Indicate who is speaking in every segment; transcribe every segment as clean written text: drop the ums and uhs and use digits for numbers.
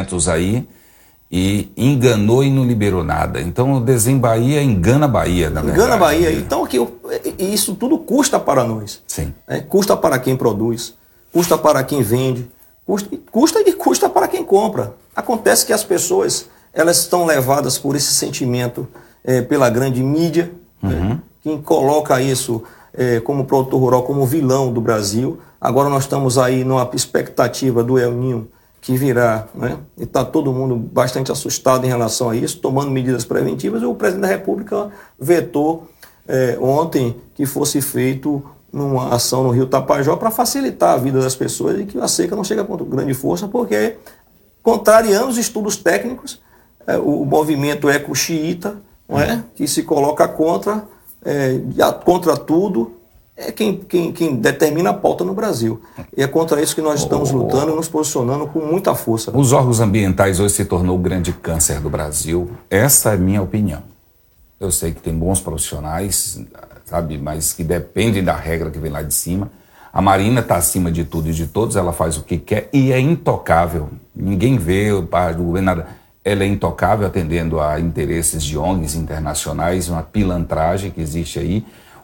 Speaker 1: movimentos aí e enganou e não liberou nada. Então o Desenho Bahia engana a Bahia, na verdade.
Speaker 2: Engana a Bahia. Então aqui, isso tudo custa para nós.
Speaker 1: Sim.
Speaker 2: Custa para quem produz, custa para quem vende, custa para quem compra. Acontece que as pessoas elas estão levadas por esse sentimento pela grande mídia, quem coloca isso como produtor rural, como vilão do Brasil. Agora nós estamos aí numa expectativa do El Niño que virá, né? E está todo mundo bastante assustado em relação a isso, tomando medidas preventivas. O presidente da República vetou ontem que fosse feito uma ação no Rio Tapajós para facilitar a vida das pessoas e que a seca não chega com grande força, porque, contrariando os estudos técnicos, o movimento eco-xiita, não é? Que se coloca contra tudo, é quem determina a pauta no Brasil. E é contra isso que nós estamos lutando e nos posicionando com muita força.
Speaker 1: Os órgãos ambientais hoje se tornou o grande câncer do Brasil. Essa é a minha opinião. Eu sei que tem bons profissionais, sabe, mas que dependem da regra que vem lá de cima. A Marina está acima de tudo e de todos, ela faz o que quer e é intocável. Ninguém vê o governo nada. Ela é intocável atendendo a interesses de ONGs internacionais, uma pilantragem que existe aí.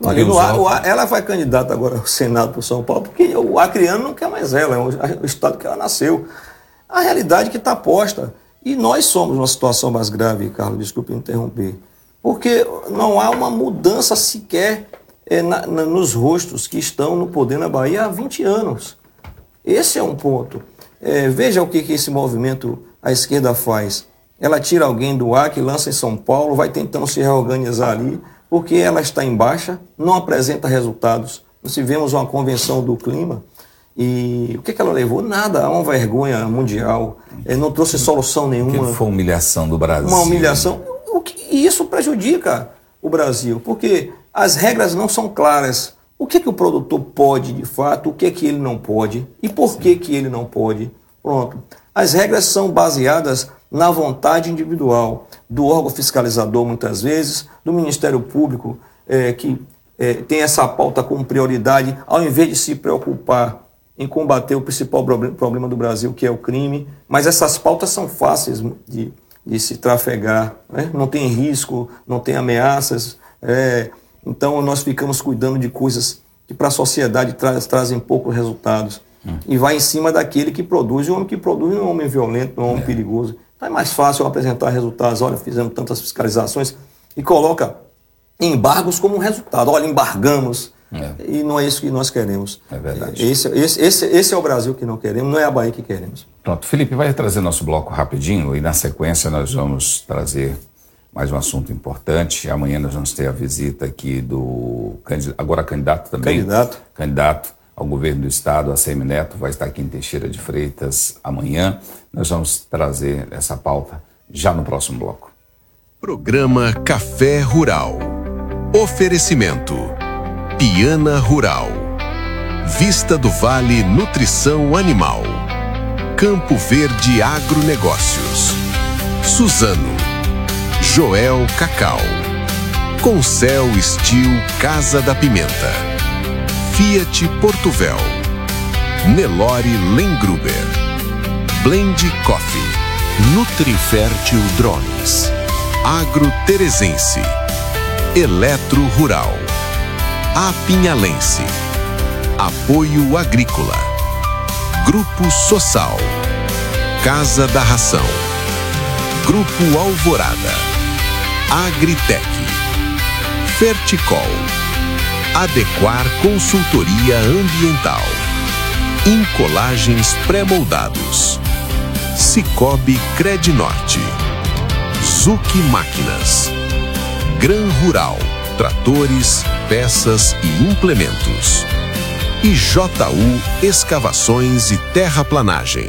Speaker 2: Ela vai candidata agora ao Senado por São Paulo, porque o acreano não quer mais ela, é o estado que ela nasceu. A realidade que está posta. E nós somos numa situação mais grave, Carlos, desculpe interromper, porque não há uma mudança sequer nos rostos que estão no poder na Bahia há 20 anos. Esse é um ponto. Veja o que esse movimento, a esquerda faz. Ela tira alguém do Acre, lança em São Paulo, vai tentando se reorganizar ali, porque ela está em baixa, não apresenta resultados. Nós tivemos uma convenção do clima e o que ela levou? Nada, é uma vergonha mundial, não trouxe solução nenhuma.
Speaker 1: Que foi uma humilhação do Brasil.
Speaker 2: Uma humilhação. E isso prejudica o Brasil, porque as regras não são claras. O que o produtor pode de fato, o que ele não pode e por que ele não pode. Pronto. As regras são baseadas na vontade individual do órgão fiscalizador, muitas vezes, do Ministério Público, que tem essa pauta como prioridade, ao invés de se preocupar em combater o principal problema do Brasil, que é o crime. Mas essas pautas são fáceis de se trafegar, né? Não tem risco, não tem ameaças. Então nós ficamos cuidando de coisas que para a sociedade trazem poucos resultados. E vai em cima daquele que produz. E o homem que produz não é um homem violento, não é um homem perigoso. Então é mais fácil apresentar resultados. Olha, fizemos tantas fiscalizações e coloca embargos como resultado. Olha, embargamos. E não é isso que nós queremos.
Speaker 1: É verdade.
Speaker 2: Esse é o Brasil que não queremos, não é a Bahia que queremos.
Speaker 1: Pronto, Felipe, vai trazer nosso bloco rapidinho e na sequência nós vamos trazer mais um assunto importante. Amanhã nós vamos ter a visita aqui do agora candidato também. Candidato ao governo do estado, ACM Neto, vai estar aqui em Teixeira de Freitas amanhã. Nós vamos trazer essa pauta já no próximo bloco.
Speaker 3: Programa Café Rural. Oferecimento Piana Rural, Vista do Vale Nutrição Animal, Campo Verde Agronegócios, Suzano, Joel Cacau, Concel Steel Casa da Pimenta, Fiat Portuvel, Nelore Lengruber, Blend Coffee, Nutrifértil Drones, Agro Teresense, Eletro Rural, Apinhalense, Apoio Agrícola, Grupo Sossal, Casa da Ração, Grupo Alvorada, Agritec, Ferticol, Adequar Consultoria Ambiental, Incolagens Pré-moldados, Cicobi Crednorte, Zuc Máquinas, Gran Rural, tratores, peças e implementos. E JU Escavações e Terraplanagem.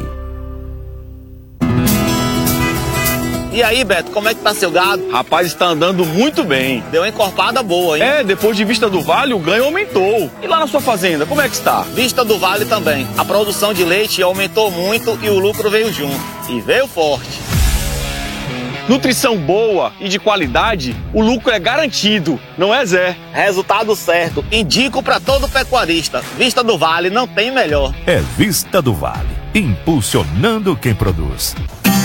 Speaker 4: E aí, Beto, como é que tá seu gado?
Speaker 5: Rapaz, está andando muito bem.
Speaker 4: Deu uma encorpada boa, hein?
Speaker 5: Depois de Vista do Vale, o ganho aumentou. E lá na sua fazenda, como é que está?
Speaker 4: Vista do Vale também. A produção de leite aumentou muito e o lucro veio junto. E veio forte.
Speaker 5: Nutrição boa e de qualidade, o lucro é garantido, não é, Zé?
Speaker 4: Resultado certo. Indico para todo pecuarista. Vista do Vale não tem melhor.
Speaker 6: É Vista do Vale, impulsionando quem produz.